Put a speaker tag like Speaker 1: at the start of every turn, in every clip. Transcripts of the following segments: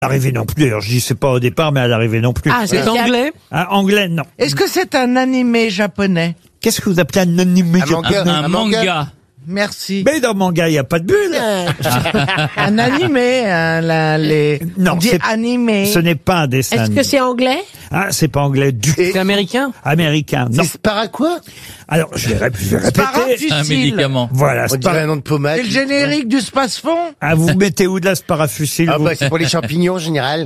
Speaker 1: L'arrivée non plus, alors je dis c'est pas au départ, mais à l'arrivée non plus.
Speaker 2: Ah, c'est anglais?
Speaker 1: Anglais, non.
Speaker 3: Est-ce que c'est un animé japonais?
Speaker 1: Qu'est-ce que vous appelez un animé japonais?
Speaker 4: Un manga.
Speaker 3: Merci.
Speaker 1: Mais dans manga, il n'y a pas de bulle.
Speaker 3: Un animé,
Speaker 1: Non,
Speaker 3: on dit
Speaker 1: c'est-
Speaker 3: animé.
Speaker 1: Ce n'est pas un dessin.
Speaker 2: Est-ce que c'est anglais?
Speaker 1: Ah, c'est pas anglais du tout.
Speaker 4: Et-
Speaker 2: C'est américain?
Speaker 1: Américain, non.
Speaker 4: C'est para quoi?
Speaker 1: Alors, je vais répéter.
Speaker 3: Sparafucile.
Speaker 5: Un médicament.
Speaker 1: Voilà,
Speaker 4: On dirait un nom de pommade.
Speaker 3: C'est le générique du Space-Fond.
Speaker 1: Ah, vous mettez où de la sparafucile
Speaker 4: Ah
Speaker 1: vous
Speaker 4: bah c'est pour les champignons en général.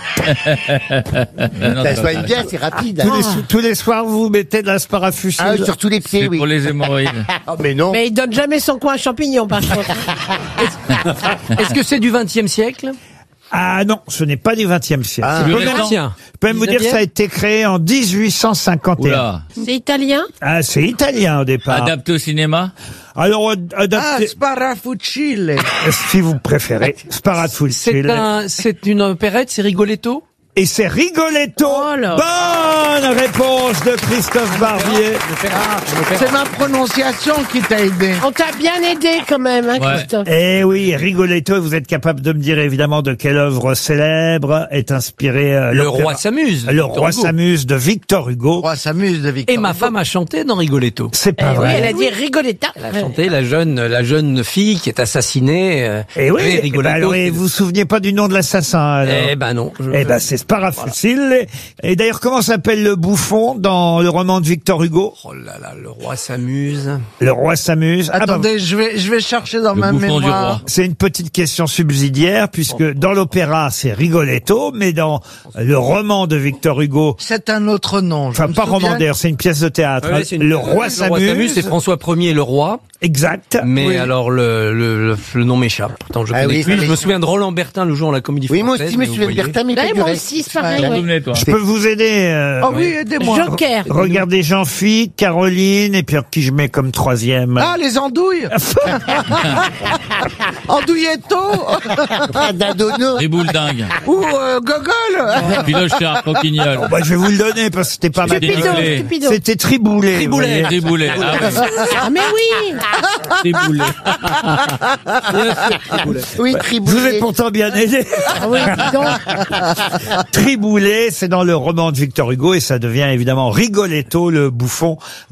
Speaker 4: Ça soigne bien, c'est rapide.
Speaker 1: tous les soirs, vous mettez de la sparafucile.
Speaker 4: Ah, sur tous les pieds,
Speaker 5: C'est
Speaker 4: oui.
Speaker 5: pour les hémorroïdes.
Speaker 4: Ah, mais non.
Speaker 2: Mais il donne jamais son coin à champignons, par contre.
Speaker 6: Est-ce que c'est du XXe siècle?
Speaker 1: Ah non, ce n'est pas du XXe siècle.
Speaker 4: Ah.
Speaker 1: Je
Speaker 5: Plus
Speaker 1: peux même-
Speaker 5: récent.
Speaker 1: je peux même vous dire que ça a été créé en 1851.
Speaker 5: Oula.
Speaker 2: C'est italien?
Speaker 1: Ah, c'est italien au départ.
Speaker 5: Adapté au cinéma.
Speaker 1: Alors,
Speaker 3: Ah,
Speaker 1: adapté,
Speaker 3: Sparafucile.
Speaker 1: si vous préférez, sparafucile.
Speaker 6: C'est une opérette, c'est Rigoletto?
Speaker 1: Et c'est Rigoletto.
Speaker 2: Oh là.
Speaker 1: Bonne réponse de Christophe Barbier.
Speaker 3: C'est ma prononciation qui t'a aidé.
Speaker 2: On t'a bien aidé quand même, hein,
Speaker 5: Ouais.
Speaker 2: Christophe?
Speaker 1: Eh oui, Rigoletto, vous êtes capable de me dire évidemment de quelle œuvre célèbre est inspiré
Speaker 6: Le roi s'amuse.
Speaker 1: Le
Speaker 6: Victor
Speaker 1: roi
Speaker 6: Hugo.
Speaker 1: s'amuse de Victor Hugo.
Speaker 3: On s'amuse de Victor.
Speaker 6: Et ma femme a chanté dans Rigoletto.
Speaker 1: C'est pas
Speaker 2: Eh oui,
Speaker 1: vrai.
Speaker 2: elle a dit Rigoletta.
Speaker 6: Elle a chanté la jeune fille qui est assassinée.
Speaker 1: Et oui,
Speaker 6: et Rigoletto.
Speaker 1: alors, et vous vous souvenez pas du nom de l'assassin alors
Speaker 6: Eh ben non.
Speaker 1: Eh ben, c'est Sparafucile. Et d'ailleurs, comment s'appelle le bouffon dans le roman de Victor Hugo?
Speaker 6: Oh là là, le roi s'amuse.
Speaker 1: Le roi s'amuse. Ah bah,
Speaker 3: Attendez, je vais chercher dans
Speaker 5: Le
Speaker 3: ma
Speaker 5: bouffon du
Speaker 3: mémoire.
Speaker 5: roi.
Speaker 1: c'est une petite question subsidiaire, puisque dans l'opéra, c'est Rigoletto, mais dans le roman de Victor Hugo,
Speaker 3: C'est un autre nom. je
Speaker 1: enfin
Speaker 3: me
Speaker 1: pas
Speaker 3: souviens.
Speaker 1: roman d'ailleurs, c'est une pièce de théâtre.
Speaker 6: Ouais, c'est une-
Speaker 1: Le roi s'amuse.
Speaker 6: c'est François Ier le roi.
Speaker 1: Exact.
Speaker 6: Mais
Speaker 3: Oui.
Speaker 6: alors le nom m'échappe. Pourtant je
Speaker 4: Ah
Speaker 6: connais
Speaker 4: oui,
Speaker 6: plus.
Speaker 4: ça
Speaker 6: Je me souviens de Roland Bertin le jour à la Comédie
Speaker 4: Oui, moi
Speaker 6: Française.
Speaker 4: aussi,
Speaker 6: mais
Speaker 4: monsieur
Speaker 6: vous voyez.
Speaker 4: Bertin, mais pas
Speaker 2: Ouais,
Speaker 4: du
Speaker 2: moi
Speaker 4: reste.
Speaker 2: aussi, c'est pareil. ouais.
Speaker 5: Souvenez, toi.
Speaker 1: Je peux vous aider.
Speaker 3: Oh oui, aidez-moi.
Speaker 2: Joker.
Speaker 1: Regardez Jean-Philippe, Caroline, et puis alors, qui je mets comme troisième.
Speaker 3: Ah, les andouilles. Andouilletto.
Speaker 4: Dadono.
Speaker 5: Riboule dingue.
Speaker 3: Ou Gogol.
Speaker 5: Pilochard, coquignol.
Speaker 1: Bah, je vais vous le donner parce que c'était pas mal.
Speaker 5: Stupido.
Speaker 2: Stupido, stupido.
Speaker 1: C'était Triboulet. vous voyez.
Speaker 5: Triboulet. Ah ouais.
Speaker 2: Ah, mais oui!
Speaker 5: Triboulet.
Speaker 4: Oui,
Speaker 1: Je vous ai
Speaker 4: Triboulet.
Speaker 1: pourtant bien aidé.
Speaker 2: Ah oui, dis donc.
Speaker 1: Triboulet, c'est dans le roman de Victor Hugo et ça devient évidemment Rigoletto, le bouffon